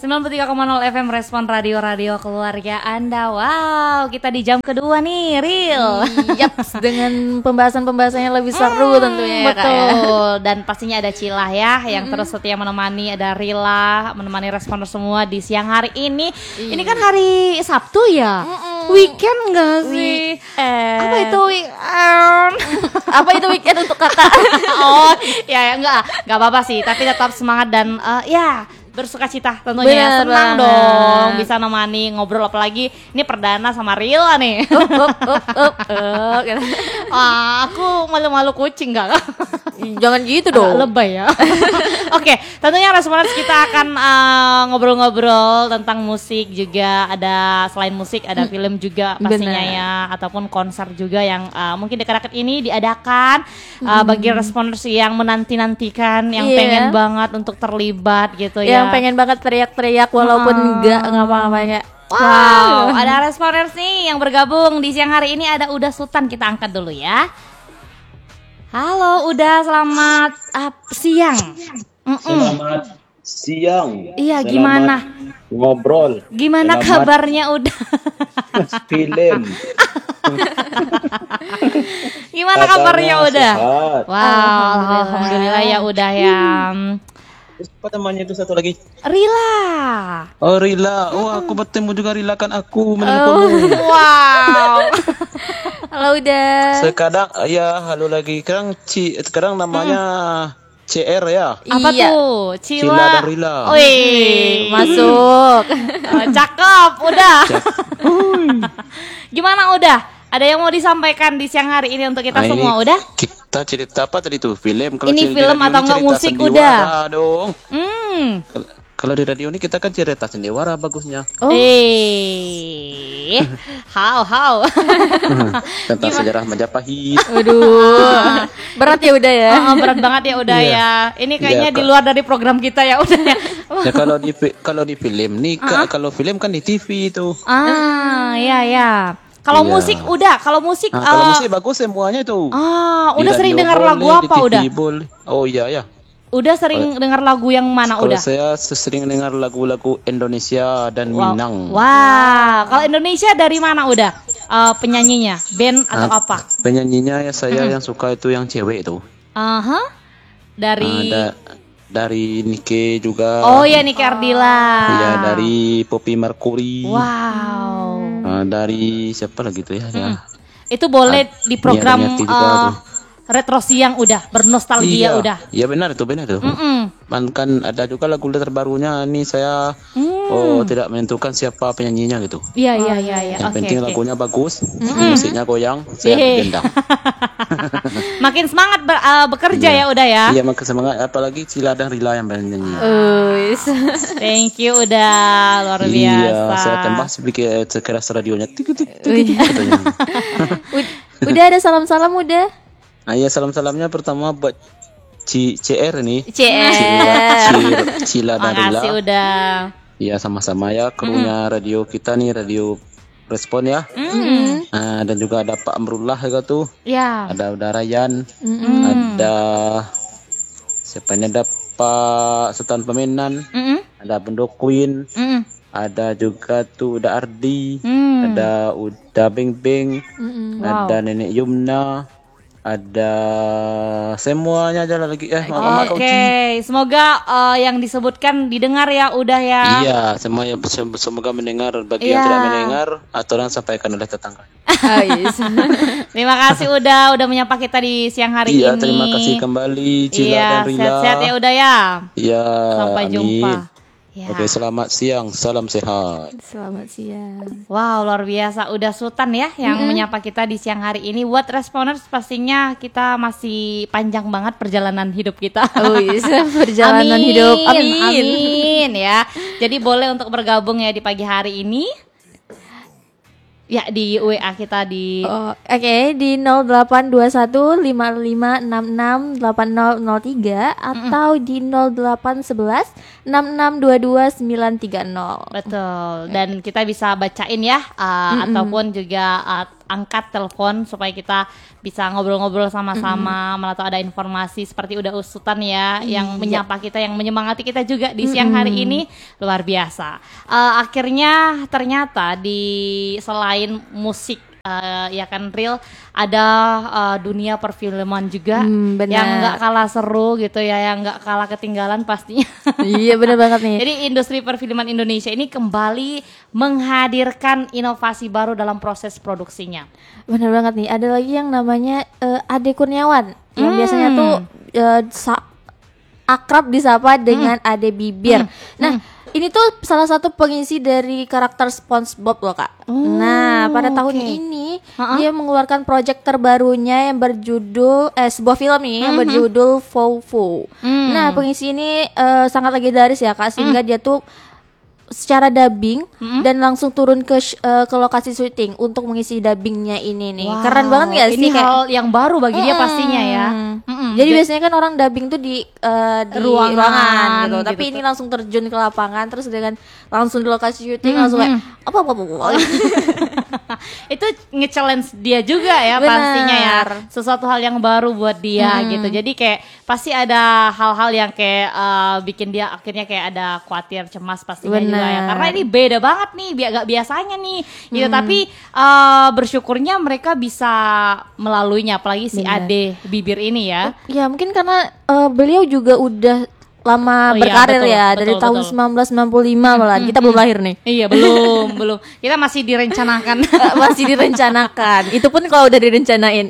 93,0 FM Respon Radio keluarga Anda. Wow, kita di jam kedua nih, Real. Yaps, dengan pembahasan-pembahasannya lebih seru tentunya ya, betul. Kak, ya. Dan pastinya ada Cilah ya, yang terus setia menemani. Ada Rila, menemani responder semua di siang hari ini. Ini kan hari Sabtu ya? Weekend gak sih? Apa itu weekend? Apa itu weekend untuk Kakak? Oh, ya enggak apa-apa sih, tapi tetap semangat dan ya bersuka cita tentunya. Bener Senang banget. dong bisa nemani ngobrol, apalagi ini perdana sama Rila nih. Gitu. Aku malu-malu kucing gak? Jangan gitu Agak dong. lebay ya. Oke, tentunya Responders kita akan ngobrol-ngobrol tentang musik juga. Ada selain musik ada film juga pastinya Bener. ya, ataupun konser juga yang mungkin dekat-dekat ini diadakan bagi Responders yang menanti-nantikan, yang Iya. pengen banget untuk terlibat gitu ya. Yang pengen banget teriak-teriak walaupun enggak ngapa-ngapain kayak Wow, ada Responders nih yang bergabung di siang hari ini. Ada Uda Sultan, kita angkat dulu ya. Halo Uda, selamat siang. Selamat siang. Iya, Selamat gimana? Ngobrol. Gimana Selamat kabarnya Uda? Film. Gimana kabarnya Uda? Sehat. Wow, alhamdulillah ya Uda ya. Terus apa namanya itu satu lagi? Rila. Oh Rila. Oh aku bertemu juga Rila, kan aku Oh, menemukanmu. wow. halo udah. Sekarang ya halo lagi. Sekarang namanya CR ya. Apa Iya. tuh? Cila dan Rila. Wih, Masuk. cakep Uda. Gimana Uda? Ada yang mau disampaikan di siang hari ini untuk kita Nah, semua ini Uda? Kita cerita apa tadi tuh? Film. Ini di film radio atau ini enggak cerita musik, sandiwara udah? dong. Kalau di radio ini kita kan cerita sandiwara bagusnya. Oh. How? Tentang sejarah Majapahit. Waduh. Berat ya udah ya. Berat banget ya Uda Iya. ya. Ini kayaknya Iya, di Kak. luar dari program kita ya Uda ya. Ya kalau di film nih, kalau film kan di TV itu. Ya. Kalau Iya. musik Uda, kalau musik Nah, kalau musik bagus semuanya itu. Di Udah sering radio dengar lagu boleh, apa di TV Uda? boleh. Oh iya ya. Udah sering dengar lagu yang mana Kalau Uda? saya sering dengar lagu-lagu Indonesia dan Minang. Wah, kalau Indonesia dari mana Uda? Penyanyinya, band atau apa? Penyanyinya ya saya yang suka itu yang cewek itu. Dari Dari Nike juga. Oh ya, Niki Ardila. Ya dari Poppy Mercury. Wow. Dari siapa lagi tuh ya? Ya. Itu boleh di program Iya, ada juga tuh. retro siang udah, bernostalgia udah. Iya benar itu. Kan ada juga lagu terbarunya nih saya tidak menentukan siapa penyanyinya gitu. Iya. Yang Oke. penting lagunya bagus, musiknya goyang, saya gendang. Makin semangat bekerja ya udah ya. Iya makin semangat, apalagi Cila dan Rila yang bernyanyi. Thank you udah luar biasa. Iya, saya tambah sedikit sekeras radionya. Tik, katanya. Udah ada salam-salam udah. Nah, ya salam-salamnya pertama buat CR nih. Cila dan Rila. Makasih udah. Iya sama-sama ya krunya radio kita nih, radio Respon ya. Dan juga ada Pak Amrullah juga tuh. Ya. Ada Ryan. Ada siapa ini, ada Pak Sultan Pemenan. Ada Bendo Queen. Ada juga tuh udah Ardi. Ada udah Beng Beng. Ada Nenek Yumna. Ada semuanya aja lagi Mama Kauci. Oke, semoga yang disebutkan didengar ya udah ya. Iya, semoga mendengar. Bagi yang tidak mendengar, aturan sampaikan oleh tetangga. Terima kasih udah menyapa kita di siang hari ini. Iya, terima kasih kembali Cila dan Rila. Sehat-sehat ya udah ya. Iya, Sampai amin. jumpa. Ya. Oke, selamat siang, salam sehat. Selamat siang. Wow, luar biasa udah Sultan ya yang menyapa kita di siang hari ini. Buat Responders pastinya kita masih panjang banget perjalanan hidup kita. Perjalanan hidup. Amin ya. Jadi boleh untuk bergabung ya di pagi hari ini. Ya di WA kita di Oke, di 082155668003 atau di 08116622 930. Betul. Dan kita bisa bacain ya ataupun juga angkat telepon supaya kita bisa ngobrol-ngobrol sama-sama, malah tuh ada informasi seperti udah usutan ya, yang menyapa kita, yang menyemangati kita juga di siang hari ini, luar biasa. Akhirnya ternyata di selain musik ya kan Ril, ada dunia perfilman juga yang nggak kalah seru gitu ya, yang nggak kalah ketinggalan pastinya. Iya benar banget nih. Jadi industri perfilman Indonesia ini kembali menghadirkan inovasi baru dalam proses produksinya. Benar banget nih. Ada lagi yang namanya Ade Kurniawan yang biasanya tuh akrab disapa dengan Ade Bibir. Nah, ini tuh salah satu pengisi dari karakter SpongeBob loh Kak. Nah, pada tahun ini dia mengeluarkan proyek terbarunya yang berjudul sebuah film nih yang berjudul Fofo. Nah, pengisi ini sangat legendaris ya Kak, sehingga dia tuh secara dubbing dan langsung turun ke lokasi syuting untuk mengisi dubbingnya ini nih. Wow, keren banget gak sih? Ini hal yang baru bagi dia pastinya ya. Jadi biasanya kan orang dubbing tuh di ruangan gitu. Tapi ini langsung terjun ke lapangan, terus dengan langsung di lokasi syuting langsung kayak apa. Itu nge-challenge dia juga ya. Bener. Pastinya ya. Sesuatu hal yang baru buat dia gitu. Jadi kayak pasti ada hal-hal yang kayak bikin dia akhirnya kayak ada khawatir, cemas pastinya juga ya. Karena ini beda banget nih, gak biasanya nih gitu. Tapi bersyukurnya mereka bisa melaluinya, apalagi si Ade Bibir ini ya. Ya mungkin karena beliau juga udah lama berkarir ya, dari tahun 1995 malah. Kita belum lahir nih. Iya, belum. Kita masih direncanakan. Masih direncanakan. Itu pun kalau udah direncanain.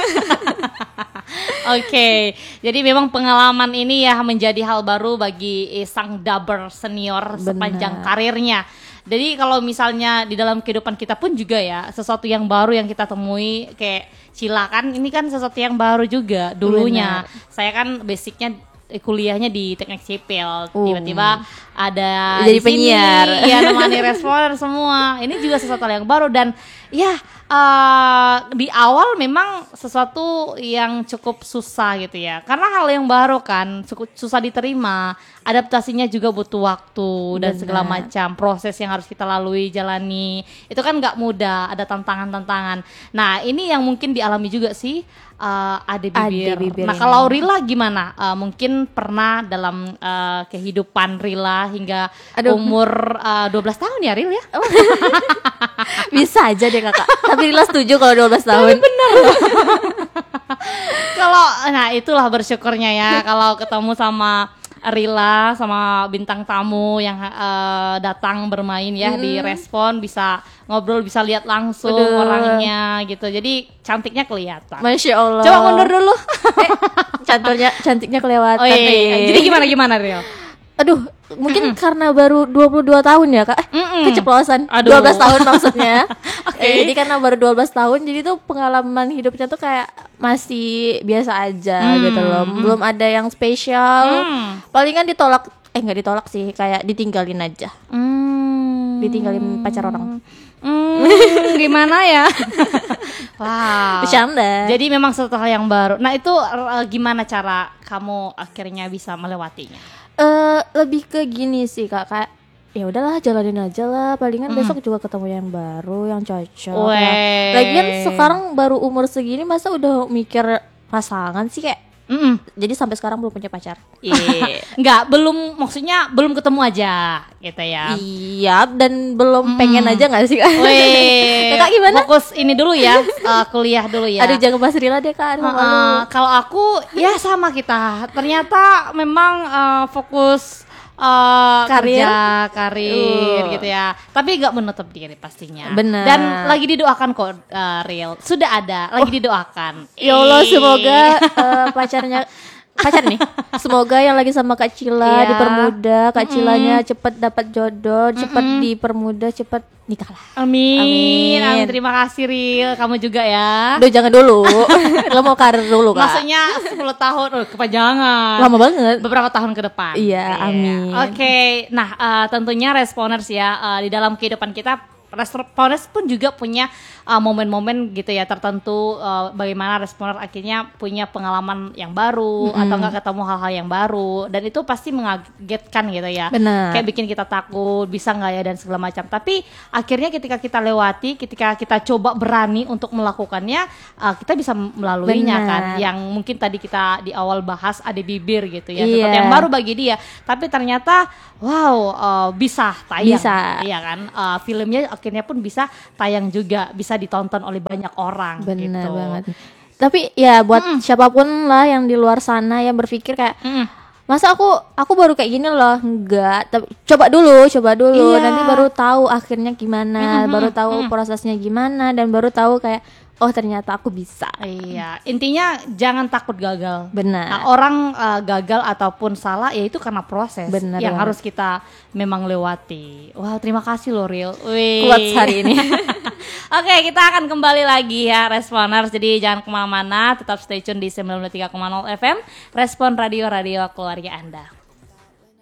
Oke, jadi memang pengalaman ini ya menjadi hal baru bagi sang dubber senior sepanjang karirnya. Jadi kalau misalnya di dalam kehidupan kita pun juga ya, sesuatu yang baru yang kita temui kayak Cila kan, ini kan sesuatu yang baru juga dulunya. Saya kan basicnya kuliahnya di teknik sipil, tiba-tiba ada jadi penyiar, ya nemani responer semua. Ini juga sesuatu yang baru dan ya di awal memang sesuatu yang cukup susah gitu ya, karena hal yang baru kan cukup susah diterima, adaptasinya juga butuh waktu dan segala macam proses yang harus kita lalui, jalani itu kan nggak mudah, ada tantangan-tantangan. Nah ini yang mungkin dialami juga sih Ade Bibir. Nah kalau Rila gimana? Mungkin pernah dalam kehidupan Rila hingga umur 12 tahun ya Ril ya? Bisa aja deh kakak. Tapi Rila setuju kalau 12 tahun. Tapi bener. Nah itulah bersyukurnya ya kalau ketemu sama Rila, sama bintang tamu yang datang bermain ya di Respon, bisa ngobrol, bisa lihat langsung orangnya gitu. Jadi cantiknya kelihatan. Masya Allah. Coba mundur dulu. Cantiknya kelewatan. Oh, iya. Jadi gimana Ril? Aduh, mungkin karena baru 22 tahun ya kak. Keceplosan. 12 tahun maksudnya. Jadi karena baru 12 tahun, jadi tuh pengalaman hidupnya tuh kayak masih biasa aja gitu loh. Belum ada yang spesial. Palingan ditolak, nggak ditolak sih, kayak ditinggalin aja. Ditinggalin pacar orang. Gimana ya? Wow. Bercanda. Jadi memang sesuatu hal yang baru. Nah itu gimana cara kamu akhirnya bisa melewatinya? Lebih ke gini sih kak, kayak ya udahlah jalanin aja lah, palingan besok juga ketemu yang baru yang cocok. Lagian sekarang baru umur segini masa udah mikir pasangan sih kayak. Jadi sampai sekarang belum punya pacar. Enggak, belum, maksudnya belum ketemu aja gitu ya. Iya, dan belum pengen aja nggak sih kak? Kakak gimana? Fokus ini dulu ya, kuliah dulu ya. Aduh jangan bahas Rila deh kak. Kalau aku ya sama kita. Ternyata memang fokus karir gitu ya. Tapi nggak menutup diri pastinya. Benar. Dan lagi didoakan kok Real. Sudah ada, lagi didoakan. Ya Allah semoga pacar nih. Semoga yang lagi sama Kak Cila dipermudah, Kak Cilanya cepet dapat jodoh, cepet dipermudah, cepet nikah lah. Amin. Terima kasih Ril, kamu juga ya. Duh jangan dulu. Lo mau karir dulu Kak. Maksudnya 10 tahun, kepanjangan. Lama banget. Beberapa tahun ke depan. Iya, amin. Oke. Nah tentunya Responers ya, di dalam kehidupan kita Responers pun juga punya momen-momen gitu ya tertentu, bagaimana responer akhirnya punya pengalaman yang baru atau nggak ketemu hal-hal yang baru, dan itu pasti mengagetkan gitu ya. Bener. Kayak bikin kita takut, bisa nggak ya dan segala macam. Tapi akhirnya ketika kita lewati, ketika kita coba berani untuk melakukannya, kita bisa melaluinya. Kan, yang mungkin tadi kita di awal bahas ada bibir gitu ya, seperti yang baru bagi dia, tapi ternyata bisa tayang, iya kan, filmnya akhirnya pun bisa tayang juga, bisa ditonton oleh banyak orang. Benar gitu. banget. Tapi ya buat siapapun lah yang di luar sana yang berpikir kayak masa aku baru kayak gini loh, enggak, tapi coba dulu nanti baru tahu akhirnya gimana, baru tahu prosesnya gimana, dan baru tahu kayak oh ternyata aku bisa. Iya, intinya jangan takut gagal. Benar. Nah, orang gagal ataupun salah ya itu karena proses. Benar yang banget. harus kita memang lewati. Wah, terima kasih loh Ril. Kuat hari ini. Oke, kita akan kembali lagi ya Responers. Jadi jangan kemana-mana, tetap stay tune di 93,0 FM Respon Radio keluarga Anda.